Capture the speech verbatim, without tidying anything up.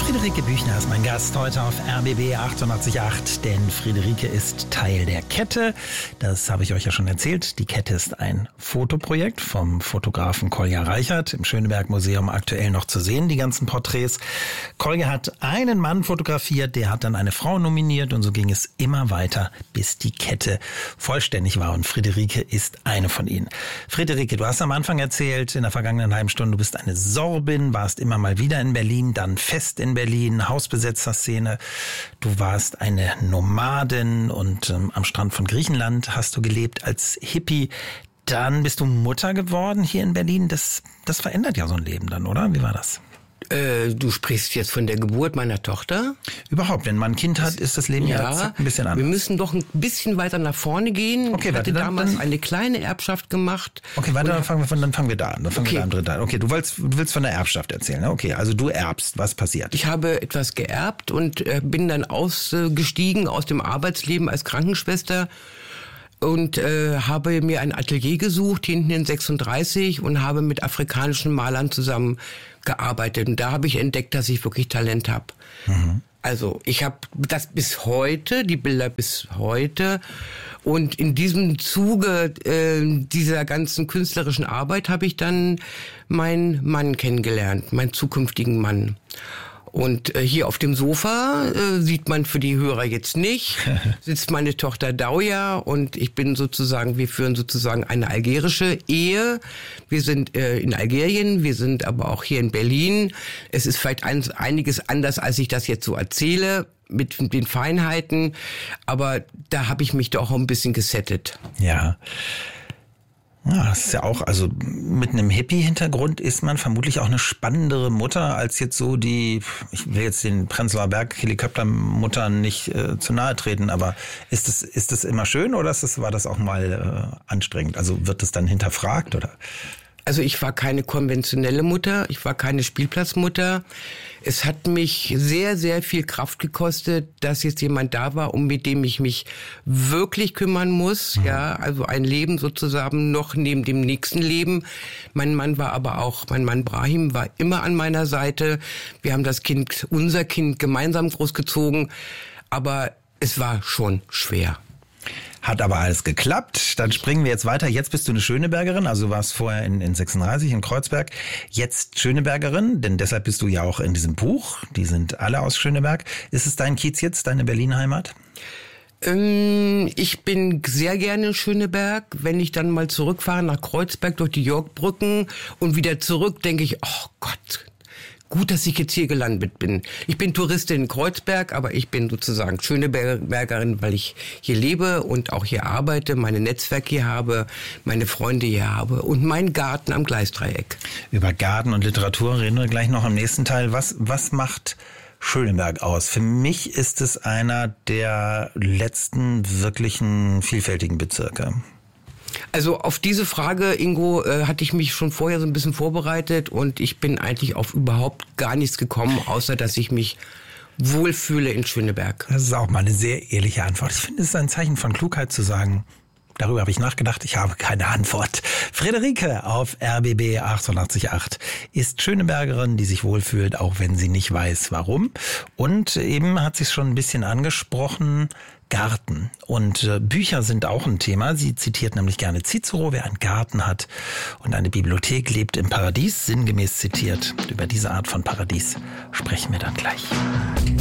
Friederike Büchner ist mein Gast heute auf R B B achtundachtzig Komma acht, denn Friederike ist Teil der Kette. Das habe ich euch ja schon erzählt. Die Kette ist ein Fotoprojekt vom Fotografen Kolja Reichert, im Schöneberg Museum aktuell noch zu sehen, die ganzen Porträts. Kolja hat einen Mann fotografiert, der hat dann eine Frau nominiert und so ging es immer weiter, bis die Kette vollständig war und Friederike ist eine von ihnen. Friederike, du hast am Anfang erzählt, in der vergangenen halben Stunde, du bist eine Sorbin, warst immer mal wieder in Berlin, dann fest in Berlin, Hausbesetzerszene. Du warst eine Nomadin und ähm, am Strand von Griechenland hast du gelebt als Hippie. Dann bist du Mutter geworden hier in Berlin. Das, das verändert ja so ein Leben dann, oder? Wie war das? Äh, du sprichst jetzt von der Geburt meiner Tochter? Überhaupt, wenn man ein Kind hat, ist das Leben ja, ja zack, ein bisschen anders. Wir müssen doch ein bisschen weiter nach vorne gehen. Okay, ich warte, hatte dann, damals dann, eine kleine Erbschaft gemacht. Okay, warte, dann fangen wir, von, dann fangen wir da an. Dann fangen okay. wir da am dritten an. Okay, du willst, du willst von der Erbschaft erzählen. Ne? Okay, also du erbst. Was passiert? Ich habe etwas geerbt und äh, bin dann ausgestiegen aus dem Arbeitsleben als Krankenschwester. Und äh, habe mir ein Atelier gesucht, hinten in sechsunddreißig, und habe mit afrikanischen Malern zusammen gearbeitet. Und da habe ich entdeckt, dass ich wirklich Talent habe. Mhm. Also ich habe das bis heute, die Bilder bis heute. Und in diesem Zuge äh, dieser ganzen künstlerischen Arbeit habe ich dann meinen Mann kennengelernt, meinen zukünftigen Mann. Und äh, hier auf dem Sofa äh, sieht man für die Hörer jetzt nicht, sitzt meine Tochter Dauja und ich bin sozusagen, wir führen sozusagen eine algerische Ehe. Wir sind äh, in Algerien, wir sind aber auch hier in Berlin. Es ist vielleicht ein, einiges anders, als ich das jetzt so erzähle, mit den Feinheiten, aber da habe ich mich doch auch ein bisschen gesettet. Ja. Ja, das ist ja auch, also mit einem Hippie-Hintergrund ist man vermutlich auch eine spannendere Mutter als jetzt so die, ich will jetzt den Prenzlauer Berg-Helikoptermuttern nicht äh, zu nahe treten, aber ist das, ist das immer schön oder ist das, war das auch mal äh, anstrengend? Also wird das dann hinterfragt oder? Also ich war keine konventionelle Mutter, ich war keine Spielplatzmutter. Es hat mich sehr, sehr viel Kraft gekostet, dass jetzt jemand da war, um mit dem ich mich wirklich kümmern muss. Mhm. Ja, also ein Leben sozusagen noch neben dem nächsten Leben. Mein Mann war aber auch, mein Mann Brahim war immer an meiner Seite. Wir haben das Kind, unser Kind gemeinsam großgezogen, aber es war schon schwer. Hat aber alles geklappt. Dann springen wir jetzt weiter. Jetzt bist du eine Schönebergerin. Also du warst vorher in, in sechsunddreißig in Kreuzberg. Jetzt Schönebergerin, denn deshalb bist du ja auch in diesem Buch. Die sind alle aus Schöneberg. Ist es dein Kiez jetzt, deine Berlin-Heimat? Ähm, ich bin sehr gerne in Schöneberg. Wenn ich dann mal zurückfahre nach Kreuzberg durch die Yorkbrücken und wieder zurück, denke ich, oh Gott, gut, dass ich jetzt hier gelandet bin. Ich bin Touristin in Kreuzberg, aber ich bin sozusagen Schönebergerin, weil ich hier lebe und auch hier arbeite, meine Netzwerke hier habe, meine Freunde hier habe und meinen Garten am Gleisdreieck. Über Garten und Literatur reden wir gleich noch im nächsten Teil. Was, was macht Schöneberg aus? Für mich ist es einer der letzten wirklichen vielfältigen Bezirke. Also auf diese Frage, Ingo, äh, hatte ich mich schon vorher so ein bisschen vorbereitet und ich bin eigentlich auf überhaupt gar nichts gekommen, außer dass ich mich wohlfühle in Schöneberg. Das ist auch mal eine sehr ehrliche Antwort. Ich finde, es ist ein Zeichen von Klugheit zu sagen, darüber habe ich nachgedacht, ich habe keine Antwort. Friederike auf R B B achtundachtzig Komma acht ist Schönebergerin, die sich wohlfühlt, auch wenn sie nicht weiß, warum. Und eben hat sie es schon ein bisschen angesprochen, Garten. Und äh, Bücher sind auch ein Thema. Sie zitiert nämlich gerne Cicero, wer einen Garten hat und eine Bibliothek lebt im Paradies, sinngemäß zitiert. Und über diese Art von Paradies sprechen wir dann gleich.